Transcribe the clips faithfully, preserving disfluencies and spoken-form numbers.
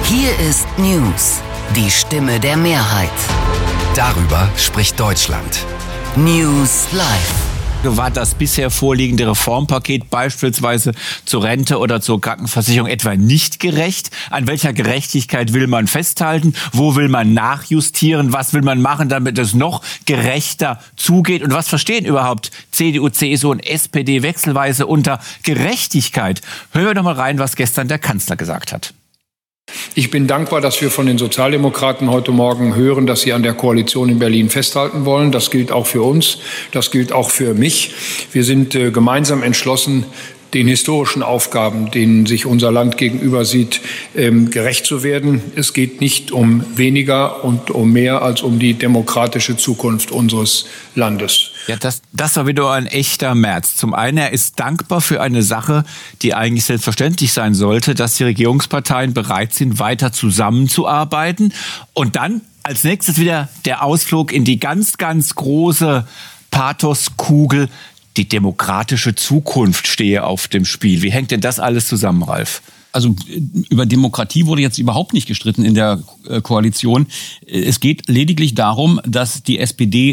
Hier ist News, die Stimme der Mehrheit. Darüber spricht Deutschland. News Live. War das bisher vorliegende Reformpaket beispielsweise zur Rente oder zur Krankenversicherung etwa nicht gerecht? An welcher Gerechtigkeit will man festhalten? Wo will man nachjustieren? Was will man machen, damit es noch gerechter zugeht? Und was verstehen überhaupt C D U, C S U und S P D wechselweise unter Gerechtigkeit? Hören wir doch mal rein, was gestern der Kanzler gesagt hat. Ich bin dankbar, dass wir von den Sozialdemokraten heute Morgen hören, dass sie an der Koalition in Berlin festhalten wollen. Das gilt auch für uns. Das gilt auch für mich. Wir sind äh, gemeinsam entschlossen, den historischen Aufgaben, denen sich unser Land gegenüber sieht, ähm, gerecht zu werden. Es geht nicht um weniger und um mehr als um die demokratische Zukunft unseres Landes. Ja, das, das war wieder ein echter Merz. Zum einen, er ist dankbar für eine Sache, die eigentlich selbstverständlich sein sollte, dass die Regierungsparteien bereit sind, weiter zusammenzuarbeiten. Und dann als nächstes wieder der Ausflug in die ganz, ganz große Pathoskugel. Die demokratische Zukunft stehe auf dem Spiel. Wie hängt denn das alles zusammen, Ralf? Also über Demokratie wurde jetzt überhaupt nicht gestritten in der Koalition. Es geht lediglich darum, dass die S P D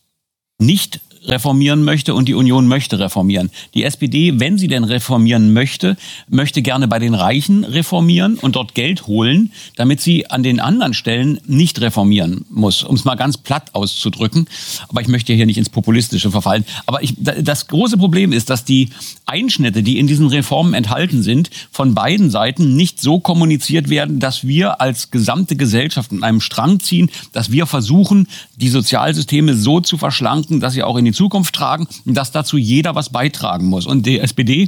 nicht reformieren möchte und die Union möchte reformieren. Die S P D, wenn sie denn reformieren möchte, möchte gerne bei den Reichen reformieren und dort Geld holen, damit sie an den anderen Stellen nicht reformieren muss, um es mal ganz platt auszudrücken. Aber ich möchte hier nicht ins Populistische verfallen. Aber ich, das große Problem ist, dass die Einschnitte, die in diesen Reformen enthalten sind, von beiden Seiten nicht so kommuniziert werden, dass wir als gesamte Gesellschaft an einem Strang ziehen, dass wir versuchen, die Sozialsysteme so zu verschlanken, dass sie auch in die Zukunft tragen und dass dazu jeder was beitragen muss. Und die S P D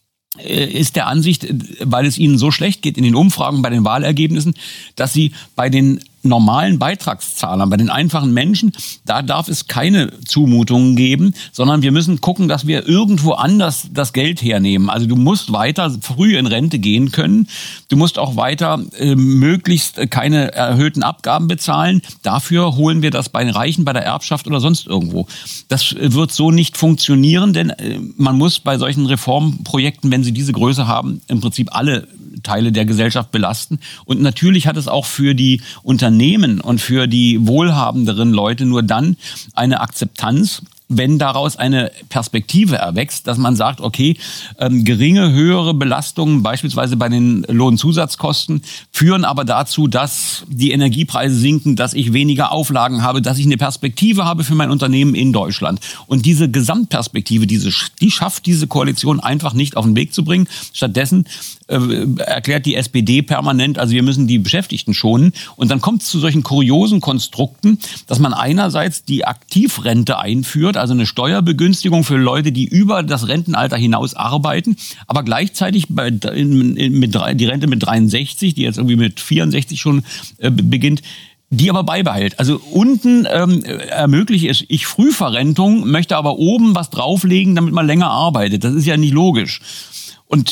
ist der Ansicht, weil es ihnen so schlecht geht in den Umfragen, bei den Wahlergebnissen, dass sie bei den normalen Beitragszahlern, bei den einfachen Menschen, da darf es keine Zumutungen geben, sondern wir müssen gucken, dass wir irgendwo anders das Geld hernehmen. Also du musst weiter früh in Rente gehen können. Du musst auch weiter äh, möglichst keine erhöhten Abgaben bezahlen. Dafür holen wir das bei den Reichen, bei der Erbschaft oder sonst irgendwo. Das wird so nicht funktionieren, denn äh, man muss bei solchen Reformprojekten, wenn sie diese Größe haben, im Prinzip alle Teile der Gesellschaft belasten. Und natürlich hat es auch für die Unternehmen und für die wohlhabenderen Leute nur dann eine Akzeptanz, wenn daraus eine Perspektive erwächst, dass man sagt, okay, ähm, geringe, höhere Belastungen, beispielsweise bei den Lohnzusatzkosten, führen aber dazu, dass die Energiepreise sinken, dass ich weniger Auflagen habe, dass ich eine Perspektive habe für mein Unternehmen in Deutschland. Und diese Gesamtperspektive, diese, die schafft diese Koalition einfach nicht auf den Weg zu bringen. Stattdessen äh, erklärt die S P D permanent, also wir müssen die Beschäftigten schonen. Und dann kommt es zu solchen kuriosen Konstrukten, dass man einerseits die Aktivrente einführt, also eine Steuerbegünstigung für Leute, die über das Rentenalter hinaus arbeiten, aber gleichzeitig bei, in, in, mit, die Rente mit dreiundsechzig, die jetzt irgendwie mit vierundsechzig schon äh, beginnt, die aber beibehält. Also unten ähm, ermögliche ich Frühverrentung, möchte aber oben was drauflegen, damit man länger arbeitet. Das ist ja nicht logisch. Und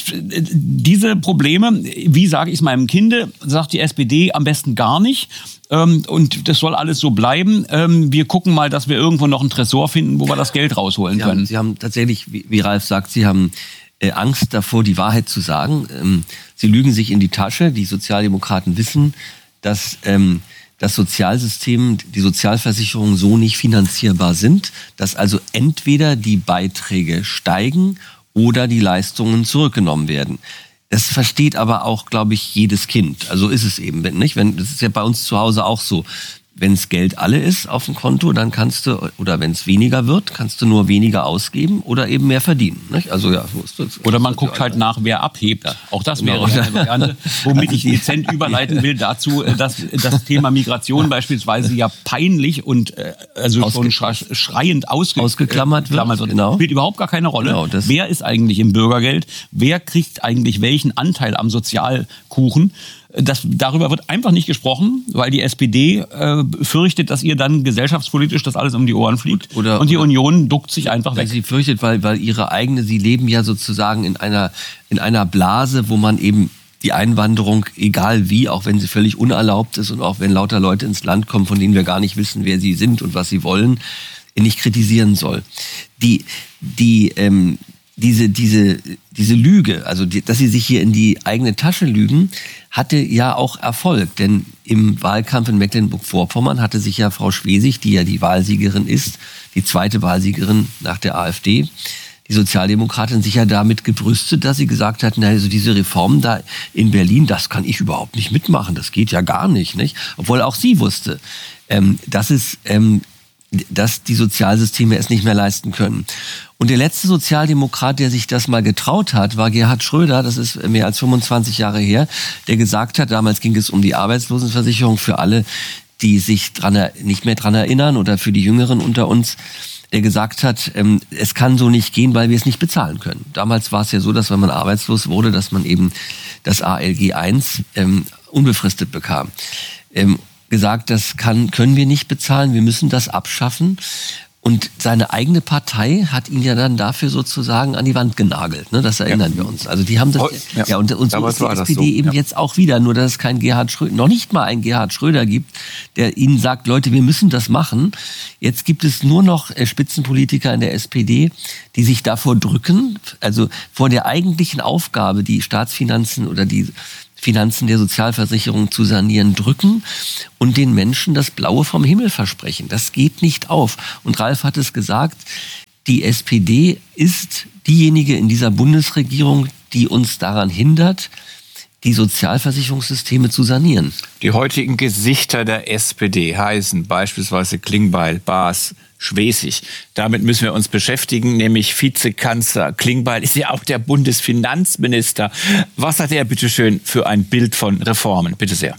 diese Probleme, wie sage ich es meinem Kinde, sagt die S P D am besten gar nicht. Und das soll alles so bleiben. Wir gucken mal, dass wir irgendwo noch einen Tresor finden, wo wir das Geld rausholen Sie können. Haben, Sie haben tatsächlich, wie Ralf sagt, Sie haben Angst davor, die Wahrheit zu sagen. Sie lügen sich in die Tasche. Die Sozialdemokraten wissen, dass das Sozialsystem, die Sozialversicherungen so nicht finanzierbar sind, dass also entweder die Beiträge steigen oder die Leistungen zurückgenommen werden. Das versteht aber auch, glaube ich, jedes Kind. Also ist es eben, nicht? Wenn, das ist ja bei uns zu Hause auch so. Wenn es Geld alle ist auf dem Konto, dann kannst du, oder wenn es weniger wird, kannst du nur weniger ausgeben oder eben mehr verdienen. Nicht? Also ja, so ist das. Oder man guckt halt nach, wer abhebt. Ja. Auch das wäre eine Variante, womit ich dezent überleiten will dazu, dass das Thema Migration beispielsweise ja peinlich und äh, also Ausge- schon schreiend ausge- ausgeklammert wird. wird. Genau. Spielt überhaupt gar keine Rolle. Genau, das wer ist eigentlich im Bürgergeld? Wer kriegt eigentlich welchen Anteil am Sozialkuchen? Das, darüber wird einfach nicht gesprochen, weil die S P D äh, fürchtet, dass ihr dann gesellschaftspolitisch das alles um die Ohren fliegt. Oder, und die oder Union duckt sich einfach weg. Sie fürchtet, weil, weil ihre eigene, sie leben ja sozusagen in einer, in einer Blase, wo man eben die Einwanderung, egal wie, auch wenn sie völlig unerlaubt ist und auch wenn lauter Leute ins Land kommen, von denen wir gar nicht wissen, wer sie sind und was sie wollen, nicht kritisieren soll. Die, die, ähm, diese, diese, diese Lüge, also die, dass sie sich hier in die eigene Tasche lügen, hatte ja auch Erfolg. Denn im Wahlkampf in Mecklenburg-Vorpommern hatte sich ja Frau Schwesig, die ja die Wahlsiegerin ist, die zweite Wahlsiegerin nach der AfD, die Sozialdemokratin, sich ja damit gebrüstet, dass sie gesagt hat, na, also diese Reformen da in Berlin, das kann ich überhaupt nicht mitmachen, das geht ja gar nicht, nicht? Obwohl auch sie wusste, ähm, dass es, ähm, dass die Sozialsysteme es nicht mehr leisten können. Und der letzte Sozialdemokrat, der sich das mal getraut hat, war Gerhard Schröder, das ist mehr als fünfundzwanzig Jahre her, der gesagt hat, damals ging es um die Arbeitslosenversicherung für alle, die sich dran, nicht mehr dran erinnern oder für die Jüngeren unter uns, der gesagt hat, ähm, es kann so nicht gehen, weil wir es nicht bezahlen können. Damals war es ja so, dass wenn man arbeitslos wurde, dass man eben das A L G eins ähm, unbefristet bekam. Ähm, gesagt, das kann, können wir nicht bezahlen, wir müssen das abschaffen. Und seine eigene Partei hat ihn ja dann dafür sozusagen an die Wand genagelt. Ne? Das erinnern ja. wir uns. Also die haben das ja, ja und, und so ist die S P D so. eben ja. jetzt auch wieder. Nur dass es kein Gerhard Schröder, noch nicht mal einen Gerhard Schröder gibt, der ihnen sagt, Leute, wir müssen das machen. Jetzt gibt es nur noch Spitzenpolitiker in der S P D, die sich davor drücken, also vor der eigentlichen Aufgabe, die Staatsfinanzen oder die Finanzen der Sozialversicherung zu sanieren, drücken und den Menschen das Blaue vom Himmel versprechen. Das geht nicht auf. Und Ralf hat es gesagt, die S P D ist diejenige in dieser Bundesregierung, die uns daran hindert, die Sozialversicherungssysteme zu sanieren. Die heutigen Gesichter der S P D heißen beispielsweise Klingbeil, Baas, Schwesig. Damit müssen wir uns beschäftigen, nämlich Vizekanzler Klingbeil ist ja auch der Bundesfinanzminister. Was hat er bitteschön für ein Bild von Reformen? Bitte sehr.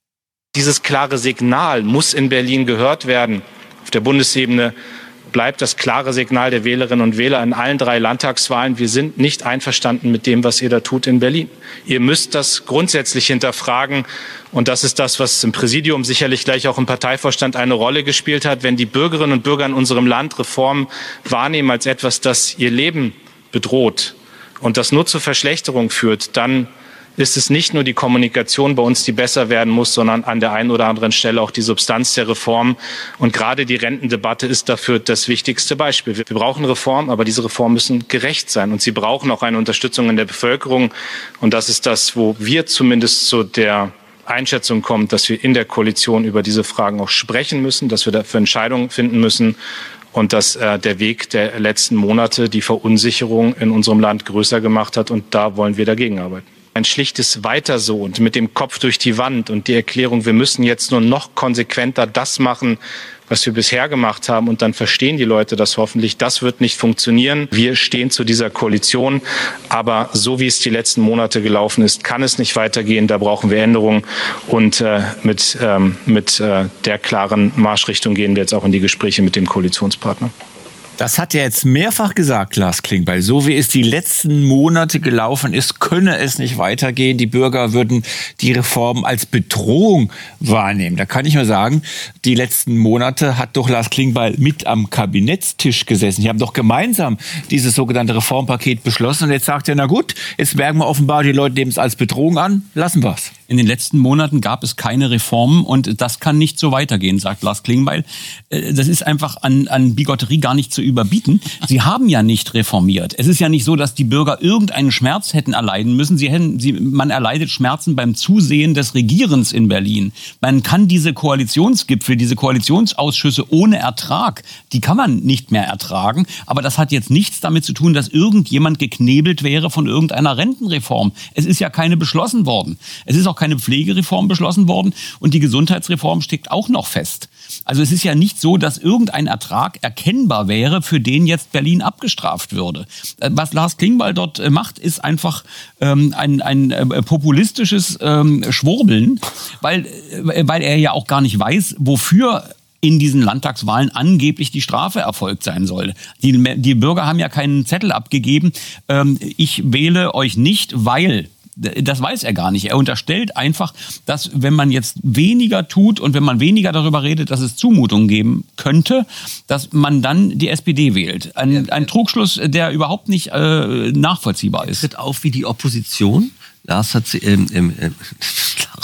Dieses klare Signal muss in Berlin gehört werden. Auf der Bundesebene bleibt das klare Signal der Wählerinnen und Wähler in allen drei Landtagswahlen. Wir sind nicht einverstanden mit dem, was ihr da tut in Berlin. Ihr müsst das grundsätzlich hinterfragen. Und das ist das, was im Präsidium, sicherlich gleich auch im Parteivorstand eine Rolle gespielt hat. Wenn die Bürgerinnen und Bürger in unserem Land Reformen wahrnehmen als etwas, das ihr Leben bedroht und das nur zur Verschlechterung führt, dann ist es nicht nur die Kommunikation bei uns, die besser werden muss, sondern an der einen oder anderen Stelle auch die Substanz der Reform. Und gerade die Rentendebatte ist dafür das wichtigste Beispiel. Wir brauchen Reformen, aber diese Reformen müssen gerecht sein. Und sie brauchen auch eine Unterstützung in der Bevölkerung. Und das ist das, wo wir zumindest zu der Einschätzung kommen, dass wir in der Koalition über diese Fragen auch sprechen müssen, dass wir dafür Entscheidungen finden müssen. Und dass äh, der Weg der letzten Monate die Verunsicherung in unserem Land größer gemacht hat. Und da wollen wir dagegen arbeiten. Ein schlichtes Weiter so und mit dem Kopf durch die Wand und die Erklärung, wir müssen jetzt nur noch konsequenter das machen, was wir bisher gemacht haben. Und dann verstehen die Leute das hoffentlich. Das wird nicht funktionieren. Wir stehen zu dieser Koalition. Aber so wie es die letzten Monate gelaufen ist, kann es nicht weitergehen. Da brauchen wir Änderungen. Und äh, mit, ähm, mit äh, der klaren Marschrichtung gehen wir jetzt auch in die Gespräche mit dem Koalitionspartner. Das hat er jetzt mehrfach gesagt, Lars Klingbeil. So wie es die letzten Monate gelaufen ist, könne es nicht weitergehen. Die Bürger würden die Reform als Bedrohung wahrnehmen. Da kann ich nur sagen, die letzten Monate hat doch Lars Klingbeil mit am Kabinettstisch gesessen. Die haben doch gemeinsam dieses sogenannte Reformpaket beschlossen. Und jetzt sagt er, na gut, jetzt merken wir offenbar, die Leute nehmen es als Bedrohung an. Lassen wir es. In den letzten Monaten gab es keine Reformen und das kann nicht so weitergehen, sagt Lars Klingbeil. Das ist einfach an, an Bigotterie gar nicht zu überbieten. Sie haben ja nicht reformiert. Es ist ja nicht so, dass die Bürger irgendeinen Schmerz hätten erleiden müssen. Sie hätten, sie, man erleidet Schmerzen beim Zusehen des Regierens in Berlin. Man kann diese Koalitionsgipfel, diese Koalitionsausschüsse ohne Ertrag, die kann man nicht mehr ertragen. Aber das hat jetzt nichts damit zu tun, dass irgendjemand geknebelt wäre von irgendeiner Rentenreform. Es ist ja keine beschlossen worden. Es ist auch keine Pflegereform beschlossen worden und die Gesundheitsreform steckt auch noch fest. Also es ist ja nicht so, dass irgendein Ertrag erkennbar wäre, für den jetzt Berlin abgestraft würde. Was Lars Klingbeil dort macht, ist einfach ähm, ein, ein populistisches ähm, Schwurbeln, weil, weil er ja auch gar nicht weiß, wofür in diesen Landtagswahlen angeblich die Strafe erfolgt sein soll. Die, die Bürger haben ja keinen Zettel abgegeben. Ähm, ich wähle euch nicht, weil... Das weiß er gar nicht. Er unterstellt einfach, dass wenn man jetzt weniger tut und wenn man weniger darüber redet, dass es Zumutungen geben könnte, dass man dann die S P D wählt. Ein, ein Trugschluss, der überhaupt nicht äh, nachvollziehbar ist. Er tritt auf wie die Opposition. Lars hat, ähm, ähm, Lars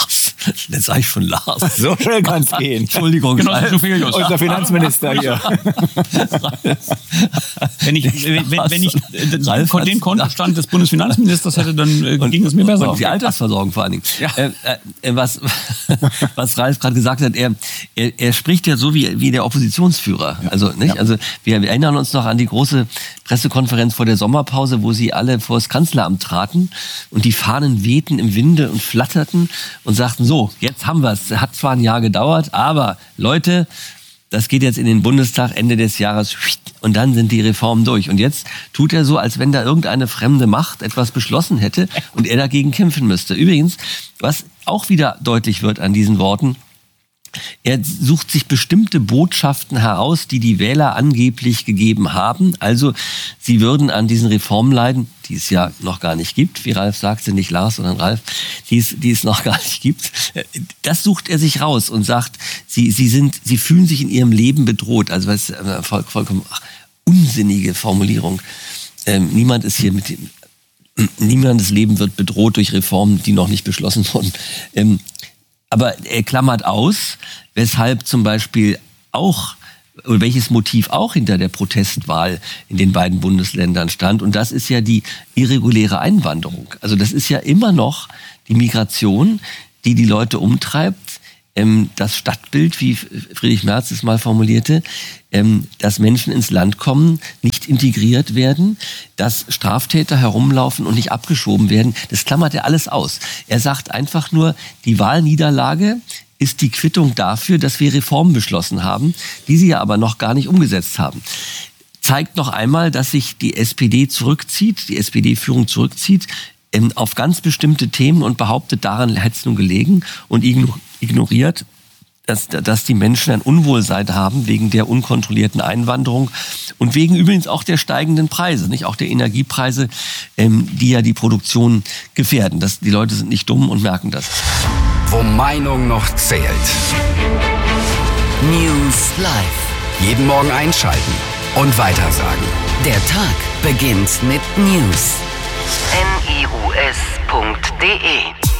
Jetzt sag ich schon Lars. So schnell kann's gehen. Entschuldigung. Genau, Ralf. Unser Finanzminister hier. Wenn ich, wenn, wenn ich äh, Ralf den, den Kontostand des Bundesfinanzministers hätte, dann äh, Und, ging es mir besser. und die Altersversorgung vor allen Dingen. Ja. Äh, äh, was, was Ralf gerade gesagt hat, er, er, er spricht ja so wie, wie der Oppositionsführer. Ja. Also, nicht? Ja. Also wir, wir erinnern uns noch an die große Pressekonferenz vor der Sommerpause, wo sie alle vor das Kanzleramt traten und die Fahnen wehten im Winde und flatterten und sagten, so, jetzt haben wir es. Hat zwar ein Jahr gedauert, aber Leute, das geht jetzt in den Bundestag Ende des Jahres und dann sind die Reformen durch. Und jetzt tut er so, als wenn da irgendeine fremde Macht etwas beschlossen hätte und er dagegen kämpfen müsste. Übrigens, was auch wieder deutlich wird an diesen Worten, er sucht sich bestimmte Botschaften heraus, die die Wähler angeblich gegeben haben. Also sie würden an diesen Reformen leiden, die es ja noch gar nicht gibt, wie Ralf sagte, nicht Lars, sondern Ralf, die es, die es noch gar nicht gibt. Das sucht er sich raus und sagt, sie, sie, sind, sie fühlen sich in ihrem Leben bedroht. Also was, voll, vollkommen ach, unsinnige Formulierung. Ähm, niemand ist hier mit dem, niemandes Leben wird bedroht durch Reformen, die noch nicht beschlossen wurden. Ähm, Aber er klammert aus, weshalb zum Beispiel auch, oder welches Motiv auch hinter der Protestwahl in den beiden Bundesländern stand. Und das ist ja die irreguläre Einwanderung. Also das ist ja immer noch die Migration, die die Leute umtreibt. Das Stadtbild, wie Friedrich Merz es mal formulierte, dass Menschen ins Land kommen, nicht integriert werden, dass Straftäter herumlaufen und nicht abgeschoben werden. Das klammert er alles aus. Er sagt einfach nur, die Wahlniederlage ist die Quittung dafür, dass wir Reformen beschlossen haben, die sie ja aber noch gar nicht umgesetzt haben. Zeigt noch einmal, dass sich die S P D zurückzieht, die S P D-Führung zurückzieht, auf ganz bestimmte Themen und behauptet, daran hätte es nun gelegen und ignoriert, dass, dass die Menschen ein Unwohlsein haben wegen der unkontrollierten Einwanderung und wegen übrigens auch der steigenden Preise, nicht auch der Energiepreise, ähm, die ja die Produktion gefährden. Das, die Leute sind nicht dumm und merken das. Wo Meinung noch zählt. News Live. Jeden Morgen einschalten und weitersagen. Der Tag beginnt mit News. N I U S punkt D E